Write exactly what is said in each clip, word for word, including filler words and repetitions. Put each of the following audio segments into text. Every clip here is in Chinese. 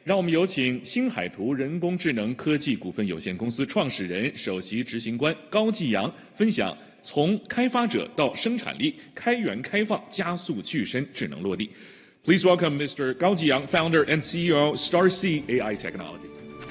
让我们有请星海图人工智能科技股份有限公司创始人、首席执行官高继阳分享从开发者到生产力，开源开放加速具身智能落地。Please welcome Mister Gao Jiyang, founder and C E O, Starseed A I Technology.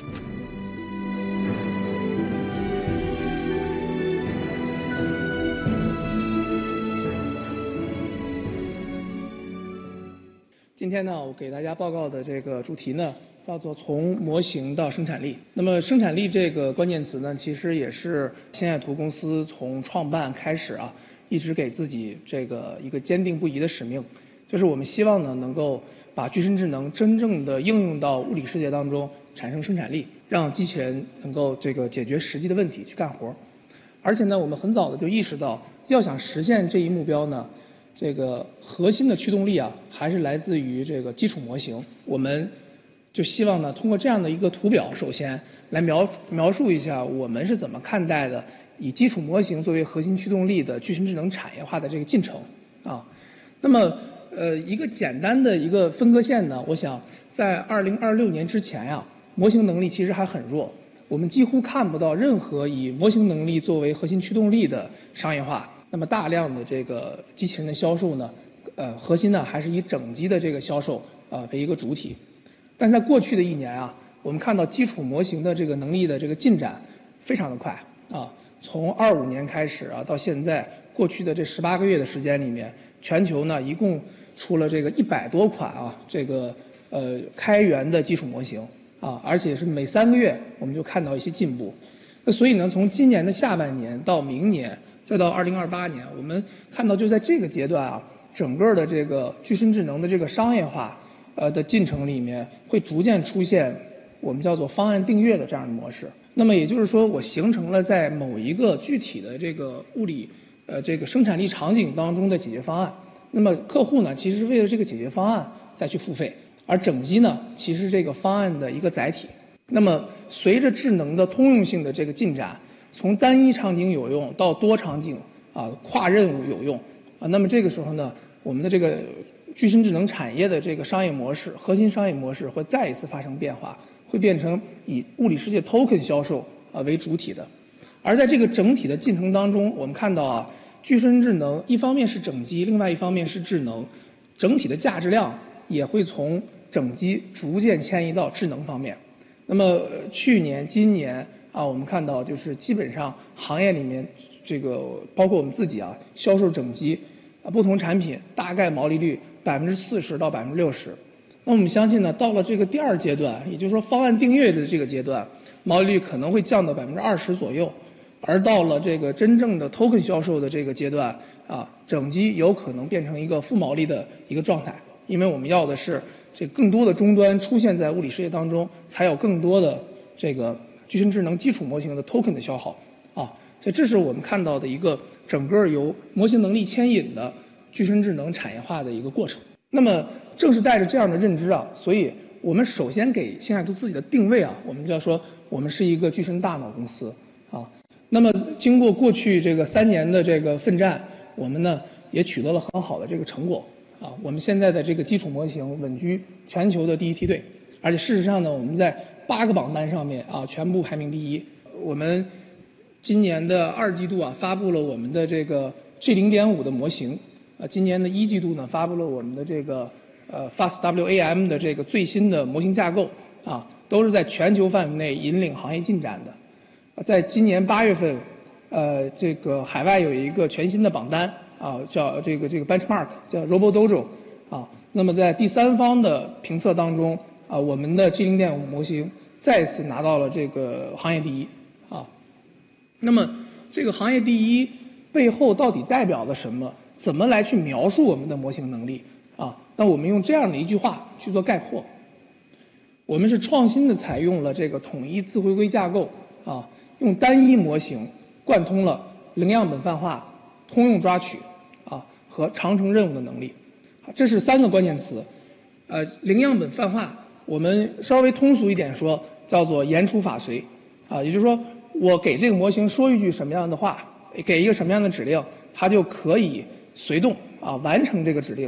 今天呢，我给大家报告的这个主题呢，叫做从模型到生产力。那么生产力这个关键词呢，其实也是星海图公司从创办开始啊，一直给自己这个一个坚定不移的使命，就是我们希望呢，能够把具身智能真正的应用到物理世界当中，产生生产力，让机器人能够这个解决实际的问题去干活。而且呢，我们很早的就意识到，要想实现这一目标呢，这个核心的驱动力啊，还是来自于这个基础模型。我们就希望呢，通过这样的一个图表，首先来描描述一下我们是怎么看待的以基础模型作为核心驱动力的具身智能产业化的这个进程啊。那么呃，一个简单的一个分割线呢，我想在二零二六年之前呀、啊，模型能力其实还很弱，我们几乎看不到任何以模型能力作为核心驱动力的商业化。那么大量的这个机器人的销售呢，呃，核心呢还是以整机的这个销售啊、呃、为一个主体。但在过去的一年啊，我们看到基础模型的这个能力的这个进展非常的快啊，从二五年开始啊，到现在过去的这十八个月的时间里面，全球呢一共出了这个一百多款啊，这个呃开源的基础模型啊，而且是每三个月我们就看到一些进步。那所以呢，从今年的下半年到明年，再到二零二八年，我们看到就在这个阶段啊，整个的这个具身智能的这个商业化呃的进程里面，会逐渐出现我们叫做方案订阅的这样的模式。那么也就是说，我形成了在某一个具体的这个物理呃这个生产力场景当中的解决方案。那么客户呢，其实是为了这个解决方案再去付费，而整机呢，其实是这个方案的一个载体。那么随着智能的通用性的这个进展，从单一场景有用到多场景啊，跨任务有用啊，那么这个时候呢，我们的这个具身智能产业的这个商业模式，核心商业模式会再一次发生变化，会变成以物理世界 token 销售啊为主体的。而在这个整体的进程当中，我们看到啊，具身智能一方面是整机，另外一方面是智能，整体的价值量也会从整机逐渐迁移到智能方面。那么去年、今年啊，我们看到就是基本上行业里面这个包括我们自己啊，销售整机啊，不同产品大概毛利率百分之四十到百分之六十。那我们相信呢，到了这个第二阶段，也就是说方案订阅的这个阶段，毛利率可能会降到百分之二十左右。而到了这个真正的 token 销售的这个阶段啊，整机有可能变成一个负毛利的一个状态，因为我们要的是这更多的终端出现在物理世界当中，才有更多的这个具身智能基础模型的 token 的消耗啊，所以这是我们看到的一个整个由模型能力牵引的具身智能产业化的一个过程。那么正是带着这样的认知啊，所以我们首先给星海图自己的定位啊，我们就要说我们是一个具身大脑公司啊。那么经过过去这个三年的这个奋战，我们呢也取得了很好的这个成果啊。我们现在的这个基础模型稳居全球的第一梯队，而且事实上呢，我们在八个榜单上面啊全部排名第一。我们今年的二季度啊发布了我们的这个 G 零点五 的模型，啊，今年的一季度呢发布了我们的这个呃 FastWAM 的这个最新的模型架构啊，都是在全球范围内引领行业进展的。在今年八月份，呃，这个海外有一个全新的榜单啊，叫这个这个 benchmark 叫 RoboDojo 啊。那么在第三方的评测当中啊，我们的 G 零点五 模型再次拿到了这个行业第一啊。那么这个行业第一背后到底代表了什么？怎么来去描述我们的模型能力啊？那我们用这样的一句话去做概括：我们是创新的采用了这个统一自回归架构啊。用单一模型贯通了零样本泛化、通用抓取啊和长程任务的能力，这是三个关键词。呃，零样本泛化，我们稍微通俗一点说，叫做言出法随啊，也就是说，我给这个模型说一句什么样的话，给一个什么样的指令，它就可以随动啊完成这个指令。